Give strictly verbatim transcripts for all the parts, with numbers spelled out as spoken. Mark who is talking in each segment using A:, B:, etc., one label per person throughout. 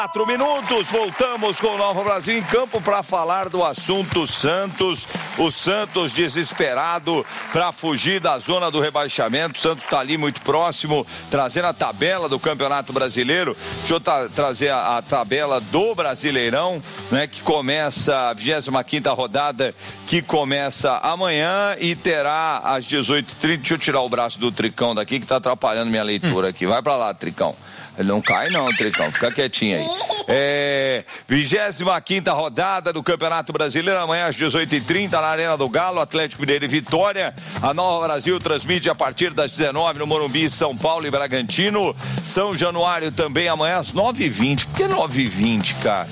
A: Quatro minutos, voltamos com o Nova Brasil em campo para falar do assunto Santos. O Santos desesperado para fugir da zona do rebaixamento. O Santos está ali muito próximo, trazendo a tabela do Campeonato Brasileiro. Deixa eu tra- trazer a, a tabela do Brasileirão, né, que começa a vigésima quinta rodada, que começa amanhã e terá às dezoito e trinta. Deixa eu tirar o braço do Tricão daqui, que está atrapalhando minha leitura aqui. Vai para lá, Tricão. Ele não cai não, Tricão, fica quietinho aí. É, vigésima quinta rodada do Campeonato Brasileiro, amanhã às dezoito e trinta na Arena do Galo, Atlético Mineiro e Vitória. A Nova Brasil transmite a partir das dezenove no Morumbi, São Paulo e Bragantino. São Januário também amanhã às nove e vinte. Por que nove e vinte, cara?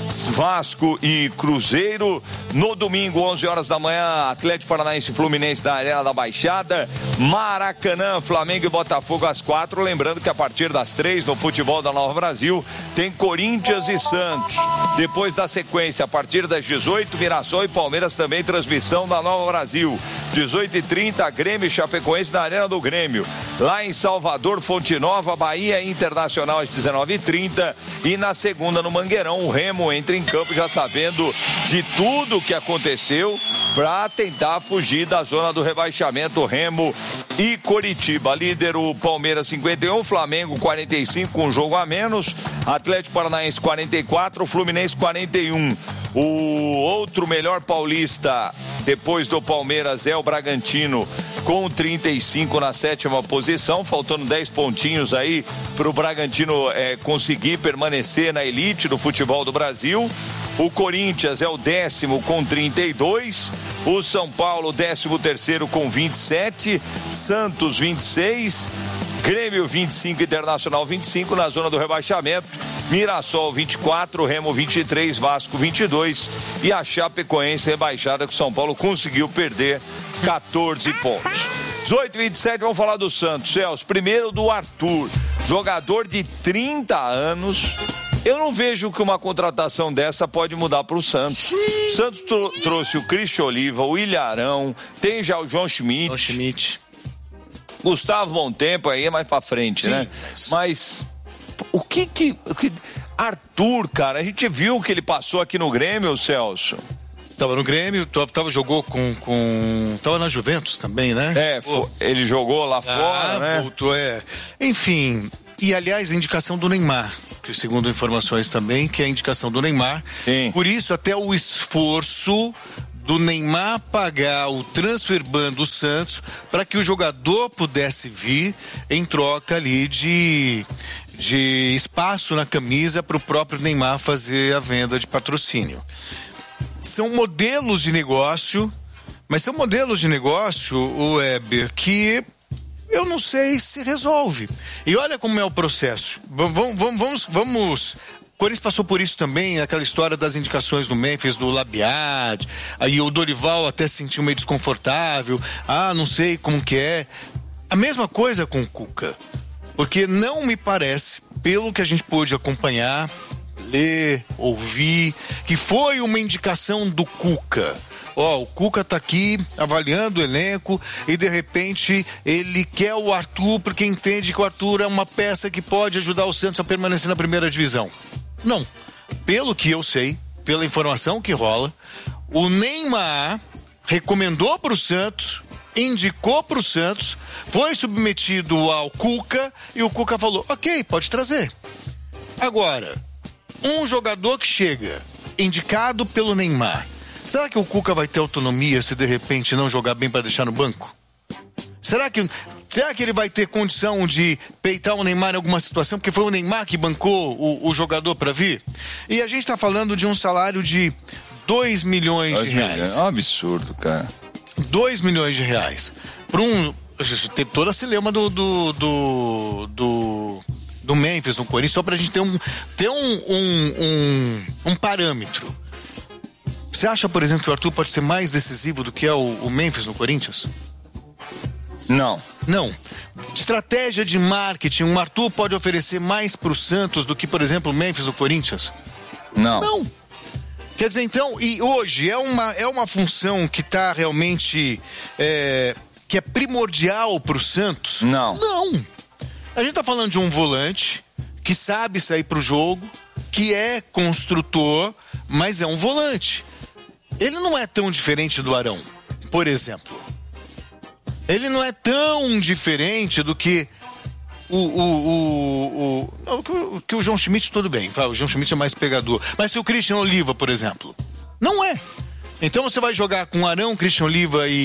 A: Vasco e Cruzeiro. No domingo, onze horas da manhã, Atlético Paranaense e Fluminense na Arena da Baixada. Maracanã, Flamengo e Botafogo às quatro. Lembrando que a partir das três, no futebol da Nova Brasil, tem Corinthians e Santos. Depois da sequência, a partir das dezoito, Mirassol e Palmeiras também, transmissão da Nova Brasil. dezoito e trinta, Grêmio e Chapecoense na Arena do Grêmio. Lá em Salvador, Fonte Nova, Bahia Internacional às dezenove e trinta. E na segunda, no Mangueirão, o Remo entra em campo já sabendo de tudo que aconteceu para tentar fugir da zona do rebaixamento. Remo e Coritiba. Líder o Palmeiras cinquenta e um, Flamengo quarenta e cinco com um jogo a menos, Atlético Paranaense quarenta e quatro, Fluminense quarenta e um. O outro melhor paulista depois do Palmeiras é o Bragantino com trinta e cinco na sétima posição, faltando dez pontinhos aí para o Bragantino é, conseguir permanecer na elite do futebol do Brasil. O Corinthians é o décimo com trinta e dois, o São Paulo décimo terceiro com vinte e sete, Santos vinte e seis, Grêmio vinte e cinco, Internacional vinte e cinco na zona do rebaixamento, Mirassol vinte e quatro, Remo vinte e três, Vasco vinte e dois e a Chapecoense rebaixada que o São Paulo conseguiu perder quatorze pontos. dezoito e vinte e sete, vamos falar do Santos. Celso, primeiro do Arthur, jogador de trinta anos. Eu não vejo que uma contratação dessa pode mudar para o Santos. O Santos tro- trouxe o Cristian Oliva, o Ilharão, tem já o João Schmidt.
B: João Schmidt.
A: Gustavo Montempo aí é mais pra frente, sim, né? Mas o que que, o que... Arthur, cara, a gente viu que ele passou aqui no Grêmio, Celso.
B: Tava no Grêmio, tava, jogou com, com... Tava na Juventus também, né?
A: É, foi, ele jogou lá ah, fora, né?
B: Voltou, é. Enfim, e aliás, a indicação do Neymar, que segundo informações também, que é a indicação do Neymar.
A: Sim.
B: Por isso, até o esforço do Neymar pagar o transfer ban do Santos para que o jogador pudesse vir em troca ali de, de espaço na camisa para o próprio Neymar fazer a venda de patrocínio. São modelos de negócio, mas são modelos de negócio, o Weber, que eu não sei se resolve. E olha como é o processo. Vamos, vamos, vamos, vamos. O Corinthians passou por isso também, aquela história das indicações do Memphis, do Labiad, aí o Dorival até se sentiu meio desconfortável, ah, não sei como que é. A mesma coisa com o Cuca, porque não me parece, pelo que a gente pôde acompanhar, ler, ouvir, que foi uma indicação do Cuca. Ó, oh, o Cuca tá aqui avaliando o elenco e de repente ele quer o Arthur porque entende que o Arthur é uma peça que pode ajudar o Santos a permanecer na primeira divisão. Não, pelo que eu sei, pela informação que rola, o Neymar recomendou para o Santos, indicou para o Santos, foi submetido ao Cuca e o Cuca falou, ok, pode trazer. Agora, um jogador que chega indicado pelo Neymar, será que o Cuca vai ter autonomia se de repente não jogar bem para deixar no banco? Será que, será que ele vai ter condição de peitar o Neymar em alguma situação? Porque foi o Neymar que bancou o, o jogador para vir. E a gente tá falando de um salário de dois milhões de reais.
A: É um absurdo, cara.
B: dois milhões de reais. Para um... Tem toda a celeuma do... do, do, do do Memphis no Corinthians, só pra gente ter um, ter um, um, um, um parâmetro. Você acha, por exemplo, que o Arthur pode ser mais decisivo do que é o, o Memphis no Corinthians?
A: Não.
B: Não. Estratégia de marketing, o Arthur pode oferecer mais pro Santos do que, por exemplo, o Memphis no Corinthians?
A: Não.
B: Não. Quer dizer, então, e hoje é uma, é uma função que tá realmente, é, que é primordial pro Santos?
A: Não.
B: Não. A gente tá falando de um volante que sabe sair pro jogo, que é construtor, mas é um volante. Ele não é tão diferente do Arão, por exemplo. Ele não é tão diferente do que o, o, o, o, o que o João Schmidt, tudo bem, o João Schmidt é mais pegador. Mas se o Christian Oliva, por exemplo, não é. Então você vai jogar com Arão, Christian Oliva e,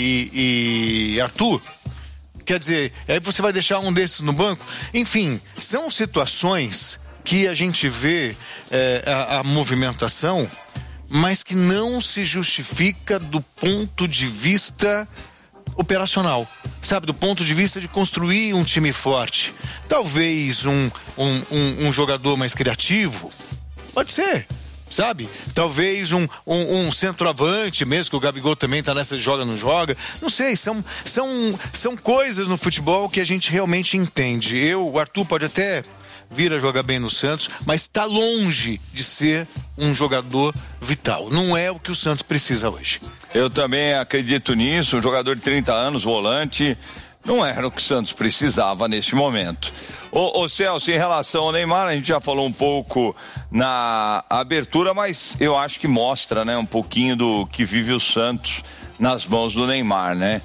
B: e, e Arthur? Quer dizer, aí você vai deixar um desses no banco? Enfim, são situações que a gente vê é, a, a movimentação, mas que não se justifica do ponto de vista operacional, sabe, do ponto de vista de construir um time forte. Talvez um, um, um, um jogador mais criativo, pode ser, sabe, talvez um, um, um centroavante mesmo, que o Gabigol também tá nessa joga, não joga, não sei, são, são, são coisas no futebol que a gente realmente entende. Eu, o Arthur pode até vir a jogar bem no Santos, mas está longe de ser um jogador vital. Não é o que o Santos precisa hoje.
A: Eu também acredito nisso. Um jogador de trinta anos, volante, não era o que o Santos precisava neste momento. Ô, ô Celso, em relação ao Neymar, a gente já falou um pouco na abertura, mas eu acho que mostra, né, um pouquinho do que vive o Santos nas mãos do Neymar, né?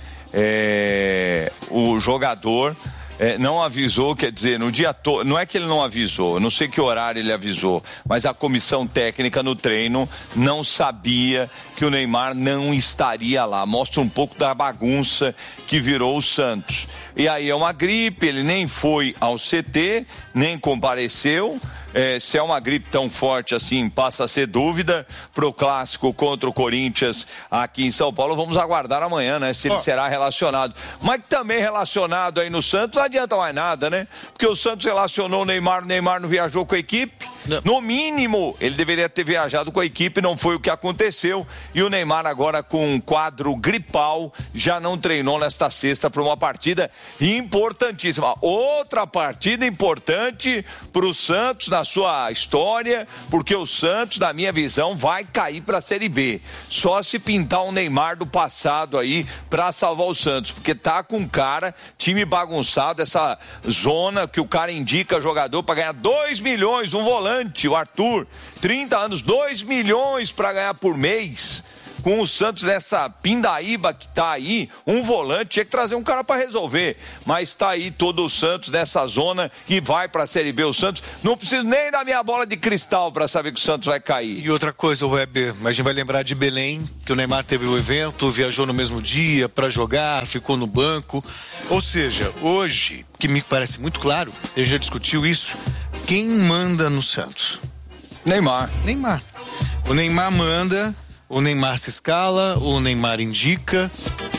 A: É, o jogador É, não avisou, quer dizer, no dia todo, não é que ele não avisou, não sei que horário ele avisou, mas a comissão técnica no treino não sabia que o Neymar não estaria lá. Mostra um pouco da bagunça que virou o Santos. E aí é uma gripe, ele nem foi ao C T, nem compareceu. É, se é uma gripe tão forte assim, passa a ser dúvida pro clássico contra o Corinthians aqui em São Paulo. Vamos aguardar amanhã, né? Se ele oh. será relacionado. Mas também relacionado aí no Santos, não adianta mais nada, né? Porque o Santos relacionou o Neymar, o Neymar não viajou com a equipe. Não. No mínimo, ele deveria ter viajado com a equipe, não foi o que aconteceu. E o Neymar agora com um quadro gripal, já não treinou nesta sexta para uma partida importantíssima. Outra partida importante pro Santos na sua história, porque o Santos, na minha visão, vai cair para a Série B. Só se pintar um Neymar do passado aí para salvar o Santos, porque tá com cara, time bagunçado, essa zona que o cara indica jogador para ganhar dois milhões, um volante, o Arthur, trinta anos, dois milhões para ganhar por mês. Com o Santos nessa pindaíba que tá aí, um volante, tinha que trazer um cara para resolver. Mas tá aí todo o Santos nessa zona que vai pra Série B. O Santos, não preciso nem da minha bola de cristal para saber que o Santos vai cair.
B: E outra coisa, Weber, a gente vai lembrar de Belém, que o Neymar teve o evento, viajou no mesmo dia para jogar, ficou no banco. Ou seja, hoje, que me parece muito claro, ele já discutiu isso, quem manda no Santos?
A: Neymar.
B: Neymar. O Neymar manda... O Neymar se escala, o Neymar indica.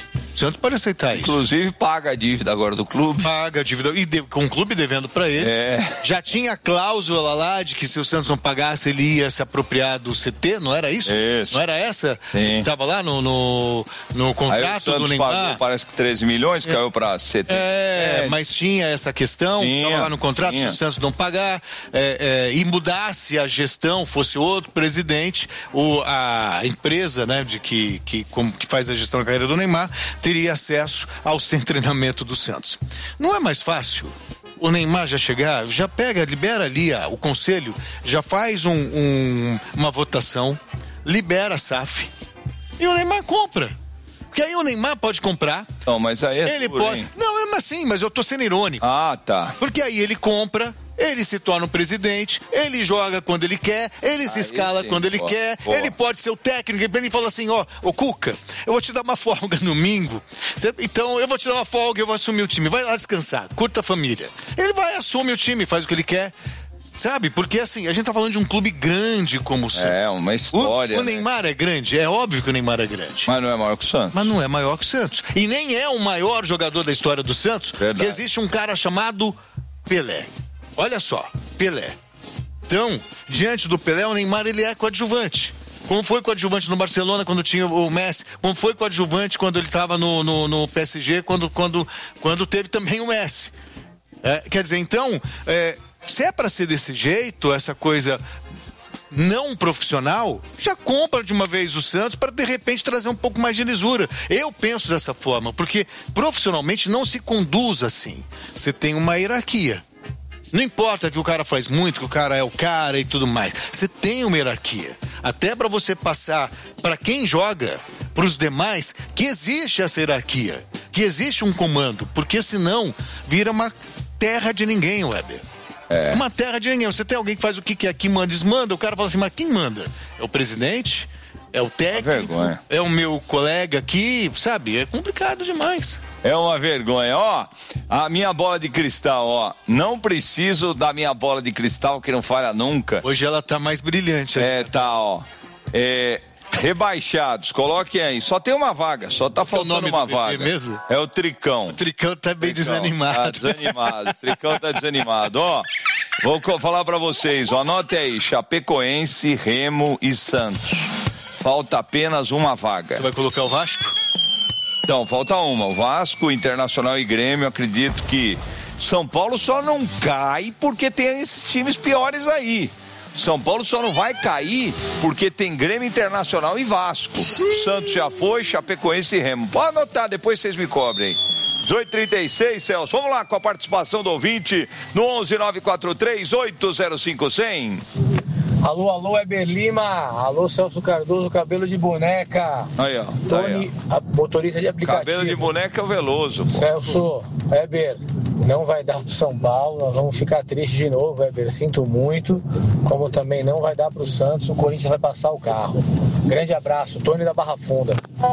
B: O Santos pode aceitar isso.
A: Inclusive paga a dívida agora do clube.
B: Paga a dívida, e de, com o clube devendo para ele.
A: É.
B: Já tinha a cláusula lá de que se o Santos não pagasse, ele ia se apropriar do C T, não era isso?
A: Isso.
B: Não era essa?
A: Sim.
B: Que estava lá no, no, no contrato do Neymar.
A: Pagou, parece que treze milhões, é. Caiu para C T.
B: É, é, mas tinha essa questão, estava lá no contrato, tinha. Se o Santos não pagar é, é, e mudasse a gestão, fosse outro presidente, o, a empresa, né, de que, que, como, que faz a gestão da carreira do Neymar, teria acesso ao sem treinamento do Santos. Não é mais fácil o Neymar já chegar, já pega, libera ali ah, o conselho, já faz um, um, uma votação, libera a S A F e o Neymar compra. Porque aí o Neymar pode comprar.
A: Não, mas aí é
B: ele
A: duro,
B: pode.
A: hein?
B: Não, é assim, mas eu tô sendo irônico.
A: Ah, tá.
B: Porque aí ele compra, ele se torna o presidente, ele joga quando ele quer, ele ah, se escala sim, quando ele pô, quer, pô. Ele pode ser o técnico, ele fala assim, ó, ô Cuca, eu vou te dar uma folga no domingo, então eu vou te dar uma folga, eu vou assumir o time, vai lá descansar, curta a família. Ele vai, assume o time, faz o que ele quer. Sabe, porque assim, a gente tá falando de um clube grande como o Santos.
A: É, uma história.
B: O, o Neymar né? é grande, é óbvio que o Neymar é grande.
A: Mas não é maior que o Santos.
B: Mas não é maior que o Santos. E nem é o maior jogador da história do Santos,
A: Verdade.
B: Porque existe um cara chamado Pelé. Olha só, Pelé. Então, diante do Pelé, o Neymar ele é coadjuvante. Como foi coadjuvante no Barcelona quando tinha o Messi, como foi coadjuvante quando ele estava no, no, no P S G, quando, quando, quando teve também o Messi. É, quer dizer, então... É, se é para ser desse jeito, essa coisa não profissional, já compra de uma vez o Santos para de repente trazer um pouco mais de lisura. Eu penso dessa forma, porque profissionalmente não se conduz assim. Você tem uma hierarquia. Não importa que o cara faz muito, que o cara é o cara e tudo mais. Você tem uma hierarquia. Até para você passar para quem joga, para os demais, que existe essa hierarquia, que existe um comando, porque senão vira uma terra de ninguém, Weber. É. Uma terra de ninguém. Você tem alguém que faz o que quer, que manda, desmanda, o cara fala assim, mas quem manda? É o presidente? É o técnico? É o meu colega aqui? Sabe? É complicado demais.
A: É uma vergonha, ó, a minha bola de cristal, ó, não preciso da minha bola de cristal que não falha nunca.
B: Hoje ela tá mais brilhante.
A: É, tá, ó, é, rebaixados, coloquem aí, só tem uma vaga, só tá faltando uma vaga.
B: Mesmo?
A: É o Tricão.
B: O Tricão tá bem
A: Tricão,
B: desanimado.
A: Tá desanimado, o Tricão tá desanimado, ó, vou falar pra vocês, ó, anote aí, Chapecoense, Remo e Santos, falta apenas uma vaga.
B: Você vai colocar o Vasco?
A: Então, falta uma, o Vasco, Internacional e Grêmio, acredito que São Paulo só não cai porque tem esses times piores aí. São Paulo só não vai cair porque tem Grêmio, Internacional e Vasco. Santos já foi, Chapecoense e Remo. Pode anotar, depois vocês me cobrem. dezoito e trinta e seis, Celso, vamos lá com a participação do ouvinte no onze nove quatro três oito zero cinco zero zero.
C: Alô, alô, Weber Lima. Alô, Celso Cardoso, cabelo de boneca.
A: Aí, ó.
C: Tony,
A: aí,
C: ó. motorista de aplicativo.
A: Cabelo de boneca é o Veloso. Pô.
C: Celso, Weber, não vai dar pro São Paulo. Nós vamos ficar tristes de novo, Weber. Sinto muito. Como também não vai dar pro Santos. O Corinthians vai passar o carro. Grande abraço, Tony da Barra Funda.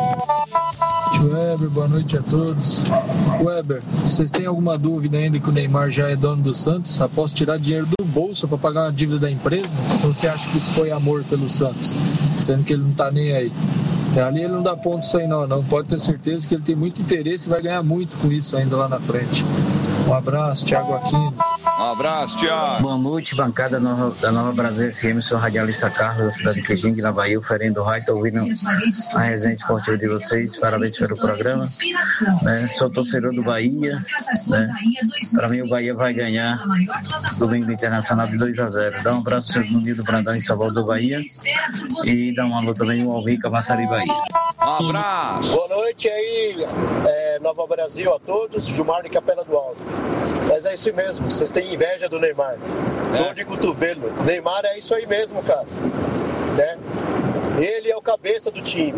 D: Weber, boa noite a todos. Weber, vocês têm alguma dúvida ainda que o Neymar já é dono do Santos? Após tirar dinheiro do bolso para pagar uma dívida da empresa? Ou você acha que isso foi amor pelo Santos? Sendo que ele não tá nem aí. Ali ele não dá ponto isso aí não, não. Pode ter certeza que ele tem muito interesse e vai ganhar muito com isso ainda lá na frente. Um abraço, Thiago Aquino.
A: Um abraço, Thiago.
E: Boa noite, bancada nova, da Nova Brasil F M. Sou radialista Carlos, da cidade de Quijingue, na Bahia, oferendo o raio. Estou ouvindo a resenha esportiva de vocês. Parabéns pelo programa. Né? Sou torcedor do Bahia. Né? Para mim, o Bahia vai ganhar domingo Internacional de dois a zero. Dá um abraço no Nildo Brandão em Salvador, Bahia. E dá uma alô também no Alvica, Massari, Bahia.
A: Um abraço.
F: Boa noite aí, é, Nova Brasil a todos. Gilmar de Capela do Alto. Mas é isso mesmo, vocês têm inveja do Neymar. É. Dor de cotovelo. Neymar é isso aí mesmo, cara. Né? Ele é o cabeça do time.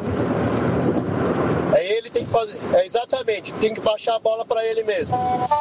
F: É ele tem que fazer. É exatamente, tem que baixar a bola pra ele mesmo.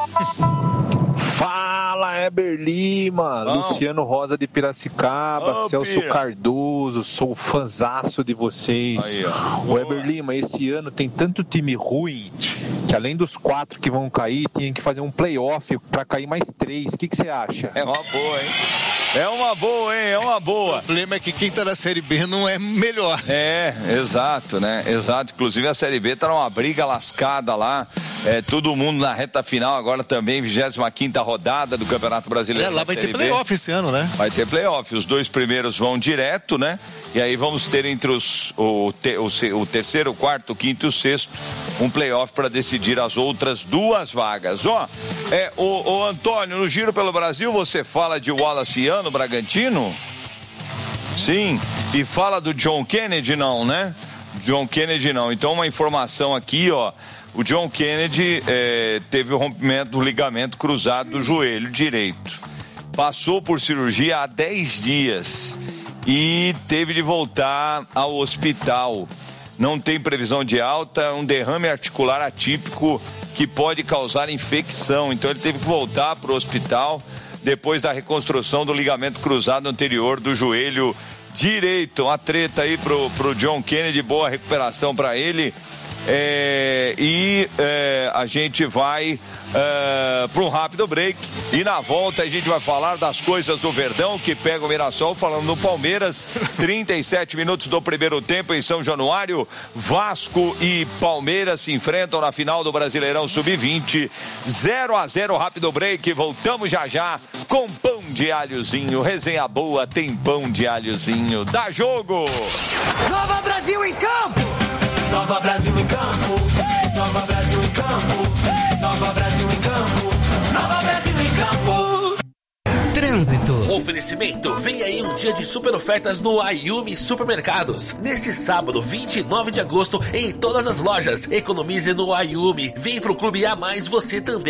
G: Fala, Weber Lima, oh. Luciano Rosa de Piracicaba, oh, Celso Pira. Cardoso, sou fãzaço de vocês. Aí, Weber Lima, esse ano tem tanto time ruim que além dos quatro que vão cair, tem que fazer um playoff pra cair mais três. O que você acha?
A: É uma boa, hein? É uma boa, hein? É uma boa.
B: O problema é que quem tá na Série B não é melhor.
A: É, exato, né? Exato. Inclusive a Série B tá numa briga lascada lá. É, todo mundo na reta final agora também, vigésima quinta rodada do Campeonato Brasileiro.
B: É, lá vai ter playoff esse ano, né?
A: Vai ter playoff. Os dois primeiros vão direto, né? E aí vamos ter entre os o, te, o, o terceiro, o quarto, o quinto e o sexto um playoff para decidir as outras duas vagas. Ó, é, o, o Antônio, no Giro pelo Brasil, você fala de Wallaciano Bragantino? Sim. E fala do John Kennedy, não, né? John Kennedy não. Então uma informação aqui, ó. O John Kennedy é, teve o rompimento do ligamento cruzado do joelho direito. Passou por cirurgia há dez dias e teve de voltar ao hospital. Não tem previsão de alta, um derrame articular atípico que pode causar infecção. Então ele teve que voltar para o hospital depois da reconstrução do ligamento cruzado anterior do joelho direito. Uma treta aí pro, pro John Kennedy, boa recuperação para ele. É, e é, a gente vai é, para um rápido break e na volta a gente vai falar das coisas do Verdão que pega o Mirassol, falando do Palmeiras. Trinta e sete minutos do primeiro tempo em São Januário, Vasco e Palmeiras se enfrentam na final do Brasileirão sub vinte, zero a zero, rápido break. Voltamos já já com pão de alhozinho. Resenha boa tem pão de alhozinho. Dá jogo!
H: Nova Brasil em campo!
I: Nova Brasil em campo, Nova Brasil em campo, Nova Brasil em campo, Nova Brasil em campo.
J: Trânsito.
K: Oferecimento, vem aí um dia de super ofertas no Ayumi Supermercados. Neste sábado, vinte e nove de agosto, em todas as lojas. Economize no Ayumi. Vem pro Clube A Mais você também.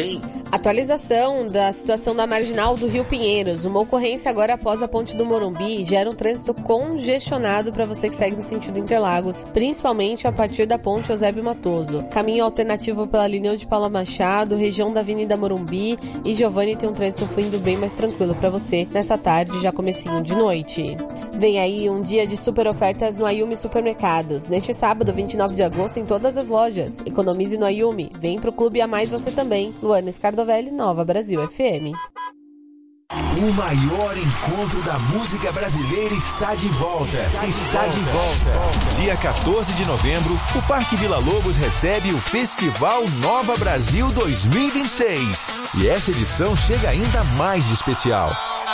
J: Atualização da situação da marginal do Rio Pinheiros. Uma ocorrência agora após a ponte do Morumbi gera um trânsito congestionado para você que segue no sentido Interlagos, principalmente a partir da ponte Eusébio Matoso. Caminho alternativo pela linha de Paula Machado, região da Avenida Morumbi e Giovanni tem um trânsito fluindo bem mais tranquilo para você nessa tarde, já comecinho de noite. Vem aí um dia de super ofertas no Ayumi Supermercados. Neste sábado, vinte e nove de agosto, em todas as lojas. Economize no Ayumi. Vem pro Clube a Mais você também. Luana Scardovelli, Nova Brasil F M.
L: O maior encontro da música brasileira está de volta. Está de volta. Dia quatorze de novembro, o Parque Vila Lobos recebe o Festival Nova Brasil dois mil e vinte e seis. E essa edição chega ainda mais de especial.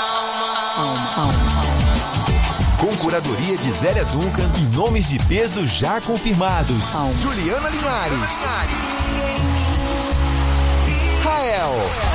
L: Com curadoria de Zélia Duncan e nomes de peso já confirmados. Juliana Linhares, Rael,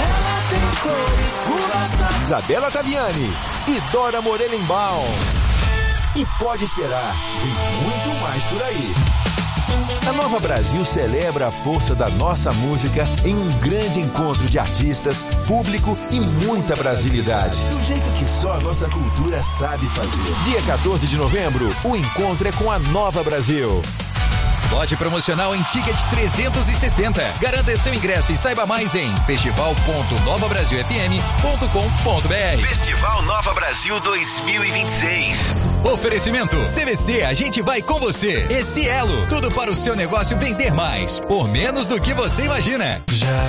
L: Isabela Taviani e Dora Morelenbaum. E pode esperar, vem muito mais por aí. A Nova Brasil celebra a força da nossa música em um grande encontro de artistas, público e muita brasilidade. Do jeito que só a nossa cultura sabe fazer. Dia quatorze de novembro, o encontro é com a Nova Brasil.
M: Lote promocional em Ticket trezentos e sessenta. Garanta seu ingresso e saiba mais em festival ponto nova brasil f m ponto com ponto b r.
L: Festival Nova Brasil dois mil e vinte e seis.
M: Oferecimento C V C, a gente vai com você. E Cielo, tudo para o seu negócio vender mais, por menos do que você imagina. Já